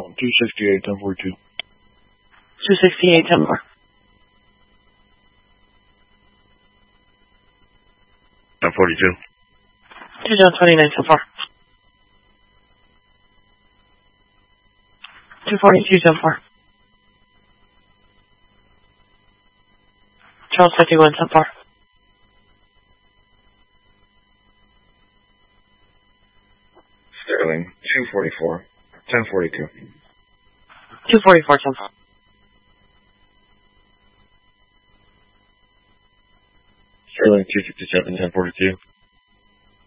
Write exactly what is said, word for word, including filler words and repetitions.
two sixty-eight, ten forty-two. two sixty-eight, ten four. ten forty-two. two John twenty-nine, ten four. two forty-two, ten four. Charles fifty-one, ten four. Sterling, two forty-four, ten forty-two. two forty-four, ten four. Sterling, two fifty-seven, ten forty-two.